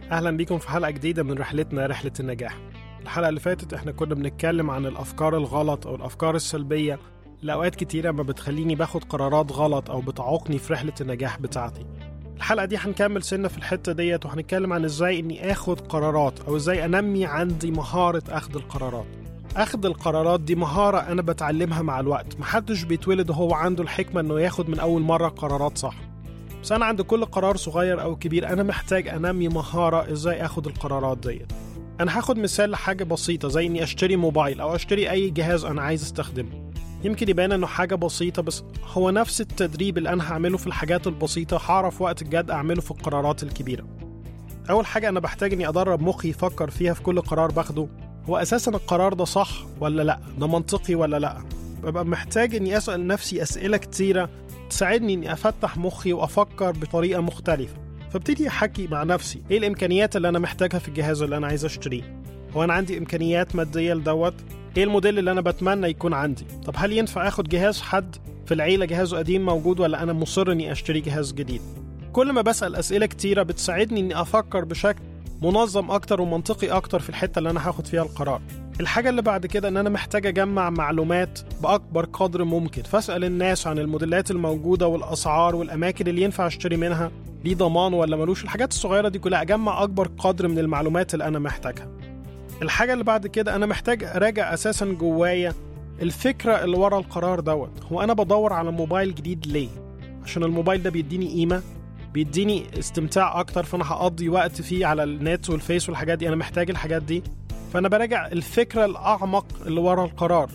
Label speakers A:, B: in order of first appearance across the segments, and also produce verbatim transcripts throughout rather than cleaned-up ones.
A: أهلا بيكم في حلقة جديدة من رحلتنا رحلة النجاح. الحلقة اللي فاتت احنا كنا بنتكلم عن الأفكار الغلط أو الأفكار السلبية اللي أوقات كتيرة ما بتخليني باخد قرارات غلط أو بتعوقني في رحلة النجاح بتاعتي. الحلقة دي هنكمل سنة في الحتة ديت وهنتكلم عن ازاي اني اخد قرارات او ازاي انمي عندي مهارة اخد القرارات. اخد القرارات دي مهارة انا بتعلمها مع الوقت. محدش بيتولد هو عنده الحكمة انه ياخد من اول مرة قرارات صح، بس انا عند كل قرار صغير او كبير انا محتاج انمي مهارة ازاي اخد القرارات ديت. انا هاخد مثال لحاجة بسيطة زي اني اشتري موبايل او اشتري اي جهاز انا عايز استخدمه. يمكن يبان انه حاجة بسيطة، بس هو نفس التدريب اللي انا هعمله في الحاجات البسيطة هعرف وقت الجد اعمله في القرارات الكبيرة. اول حاجة انا بحتاج اني ادرب مخي يفكر فيها في كل قرار باخده، هو اساسا القرار ده صح ولا لا، ده منطقي ولا لا. ببقى محتاج اني اسأل نفسي اسئلة كتيرة تساعدني اني افتح مخي وافكر بطريقة مختلفة. فابتدي احكي مع نفسي ايه الامكانيات اللي انا محتاجها في الجهاز اللي انا عايز اشتريه. هو انا عندي امكانيات مادية لدوت؟ ايه الموديل اللي انا بتمنى يكون عندي؟ طب هل ينفع اخد جهاز حد في العيلة جهازه قديم موجود، ولا انا مصر اني اشتري جهاز جديد؟ كل ما بسأل اسئلة كتيرة بتساعدني اني افكر بشكل منظم اكتر ومنطقي اكتر في الحتة اللي انا هاخد فيها القرار. الحاجة اللي بعد كده ان انا محتاج اجمع معلومات باكبر قدر ممكن، فاسأل الناس عن الموديلات الموجودة والاسعار والاماكن اللي ينفع اشتري منها، ليه ضمان ولا ملوش. الحاجات الصغيرة دي كلها اجمع اكبر قدر من المعلومات اللي انا محتاجها. الحاجة اللي بعد كده أنا محتاج أراجع أساساً جوايا الفكرة اللي ورا القرار دوت. هو أنا بدور على موبايل جديد ليه؟ عشان الموبايل ده بيديني قيمة، بيديني استمتاع أكتر، فأنا هقضي وقت فيه على النت والفيس والحاجات دي، أنا محتاج الحاجات دي. فأنا براجع الفكرة الأعمق اللي ورا القرار.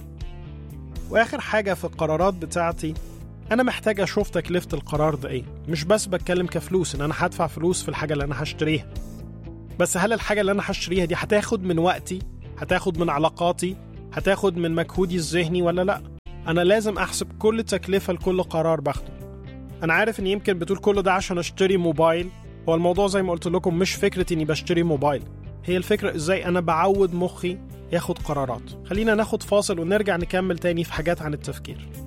A: وآخر حاجة في القرارات بتاعتي أنا محتاج أشوف تكلفة القرار ده إيه. مش بس بتكلم كفلوس إن أنا هدفع فلوس في الحاجة اللي أنا هشتريها، بس هل الحاجة اللي أنا هشتريها دي هتاخد من وقتي، هتاخد من علاقاتي، هتاخد من مجهودي الذهني ولا لأ؟ أنا لازم أحسب كل تكلفة لكل قرار باخده. أنا عارف إن يمكن بتقول كل ده عشان أشتري موبايل. هو الموضوع زي ما قلت لكم مش فكرة إني بشتري موبايل، هي الفكرة إزاي أنا بعود مخي ياخد قرارات. خلينا ناخد فاصل ونرجع نكمل تاني في حاجات عن التفكير.